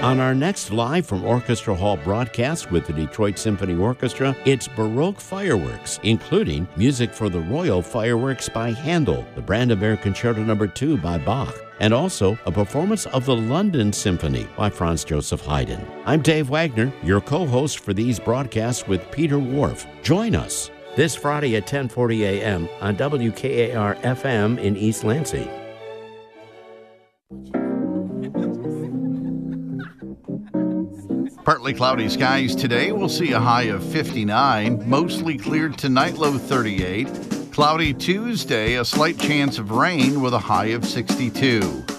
On our next Live from Orchestra Hall broadcast with the Detroit Symphony Orchestra, it's Baroque fireworks, including music for the Royal Fireworks by Handel, the Brandenburg Concerto No. 2 by Bach, and also a performance of the London Symphony by Franz Joseph Haydn. I'm Dave Wagner, your co-host for these broadcasts with Peter Whorf. Join us this Friday at 10:40 a.m. on WKAR-FM in East Lansing. Partly cloudy skies today. We'll see a high of 59. Mostly cleared tonight, low 38. Cloudy Tuesday, a slight chance of rain with a high of 62.